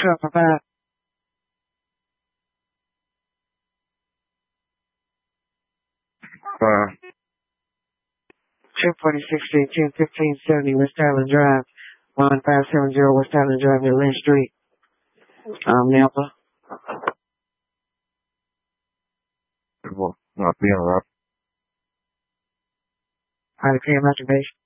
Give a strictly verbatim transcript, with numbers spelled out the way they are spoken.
Truck for five. Uh, Trip forty-six Street, ten fifteen seventy West Island Drive, one five seven zero West Island Drive, near Lynn Street, um, Nampa. well, not being interrupted. How to create masturbation.